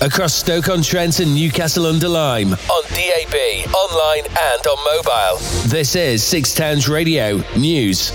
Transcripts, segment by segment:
across Stoke-on-Trent and Newcastle-under-Lyme, on DAB, online and on mobile. This is Six Towns Radio News.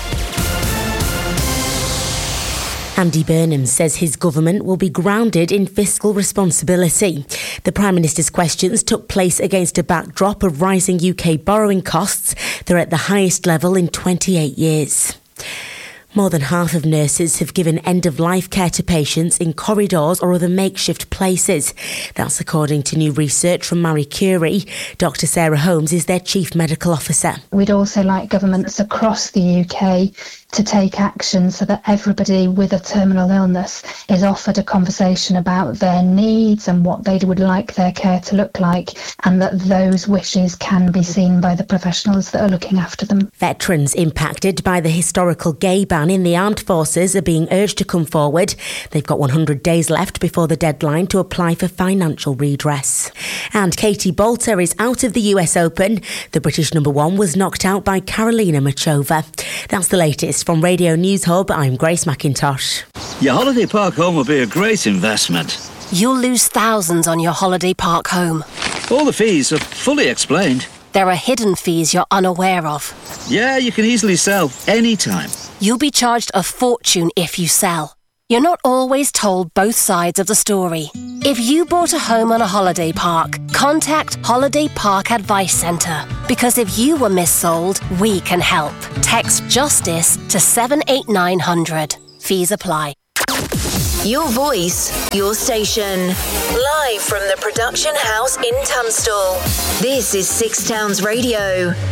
Andy Burnham says his government will be grounded in fiscal responsibility. The Prime Minister's questions took place against a backdrop of rising UK borrowing costs. They're at the highest level in 28 years. More than half of nurses have given end-of-life care to patients in corridors or other makeshift places. That's according to new research from Marie Curie. Dr Sarah Holmes is their Chief Medical Officer. We'd also like governments across the UK to take action so that everybody with a terminal illness is offered a conversation about their needs and what they would like their care to look like, and that those wishes can be seen by the professionals that are looking after them. Veterans impacted by the historical gay ban in the armed forces are being urged to come forward. They've got 100 days left before the deadline to apply for financial redress. And Katie Bolter is out of the US Open. The British number one was knocked out by Karolina Muchova. That's the latest from Radio News Hub. I'm Grace McIntosh. Your holiday park home will be a great investment. You'll lose thousands on your holiday park home. All the fees are fully explained. There are hidden fees you're unaware of. Yeah, you can easily sell anytime. You'll be charged a fortune if you sell. You're not always told both sides of the story. If you bought a home on a holiday park, contact Holiday Park Advice Centre. Because if you were missold, we can help. Text JUSTICE to 78900. Fees apply. Your voice, your station. Live from the production house in Tunstall. This is Six Towns Radio.